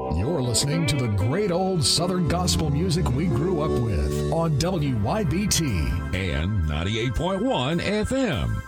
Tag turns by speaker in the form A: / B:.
A: You're listening to the great old Southern gospel music we grew up with on WYBT
B: and 98.1 FM.